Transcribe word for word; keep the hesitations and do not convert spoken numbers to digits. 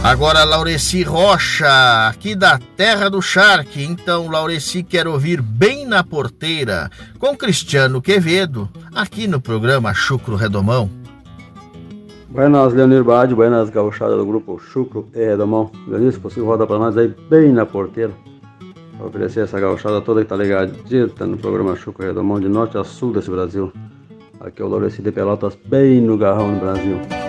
Agora, Laureci Rocha, aqui da Terra do Charque. Então, Laureci quer ouvir Bem na Porteira, com Cristiano Quevedo, aqui no programa Chucro Redomão. Buenas, Leonir Bade, buenas gauchadas do grupo Chucro e Redomão. Leonir, se possível, roda pra nós aí Bem na Porteira, pra oferecer essa gauchada toda que tá ligadita no programa Chucro e Redomão, de norte a sul desse Brasil. Aqui é o Laureci de Pelotas, bem no garrão no Brasil.